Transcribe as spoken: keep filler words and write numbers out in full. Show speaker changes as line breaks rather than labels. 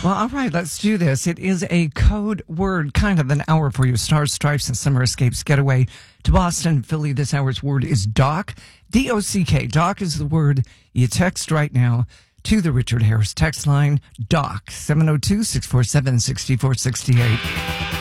Well, all right, let's do this. It is a code word, kind of an hour for you. Stars, Stripes, and Summer Escapes Getaway to Boston, Philly. This hour's word is dock. D O C K. Dock is the word you text right now to the Richard Harris text line. Dock, seven oh two, six four seven, six four six eight.